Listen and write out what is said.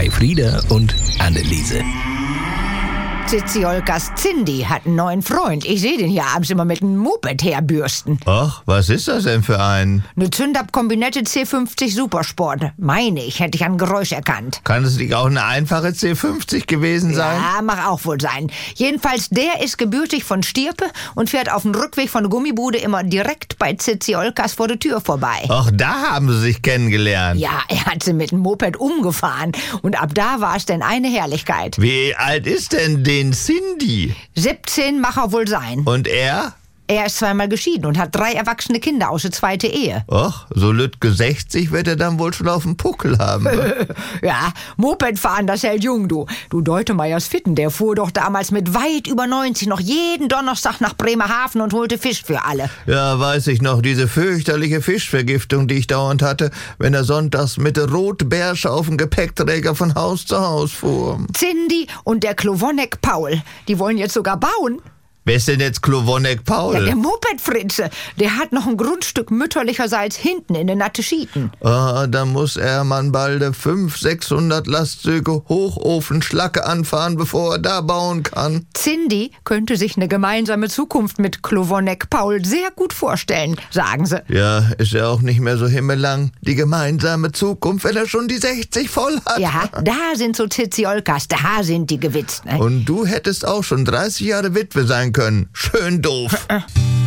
bei Frieda und Anneliese. Ziziolkas Cindy hat einen neuen Freund. Ich sehe den hier abends immer mit einem Moped herbürsten. Ach, was ist das denn für ein? Eine Zündab-Kombinette C50 Supersport. Meine ich, hätte ich an Geräusch erkannt. Kann es nicht auch eine einfache C50 gewesen sein? Ja, mag auch wohl sein. Jedenfalls, der ist gebürtig von Stirpe und fährt auf dem Rückweg von der Gummibude immer direkt bei Ziziolkas vor der Tür vorbei. Ach, da haben sie sich kennengelernt. Ja, er hat sie mit dem Moped umgefahren. Und ab da war es denn eine Herrlichkeit. Wie alt ist denn den Cindy? 17 mag er wohl sein. Und er? Er ist zweimal geschieden und hat 3 erwachsene Kinder aus der zweiten Ehe. Ach, so Lütke 60 wird er dann wohl schon auf dem Puckel haben. Ja, Moped fahren, das hält jung, du. Du Deutemeyers Fitten, der fuhr doch damals mit weit über 90 noch jeden Donnerstag nach Bremerhaven und holte Fisch für alle. Ja, weiß ich noch, diese fürchterliche Fischvergiftung, die ich dauernd hatte, wenn er sonntags mit der Rotbeersche auf dem Gepäckträger von Haus zu Haus fuhr. Cindy und der Klowonek Paul, die wollen jetzt sogar bauen. Wer ist denn jetzt Klowonek Paul? Ja, der Moped-Fritze. Der hat noch ein Grundstück mütterlicherseits hinten in den Natteschieten. Ah, da muss er man bald 500-600 Lastzüge Hochofenschlacke anfahren, bevor er da bauen kann. Cindy könnte sich eine gemeinsame Zukunft mit Klowonek Paul sehr gut vorstellen, sagen sie. Ja, ist ja auch nicht mehr so himmellang. Die gemeinsame Zukunft, wenn er schon die 60 voll hat. Ja, da sind so Ziziolkas, da sind die gewitzt. Ne? Und du hättest auch schon 30 Jahre Witwe sein können. Schön doof.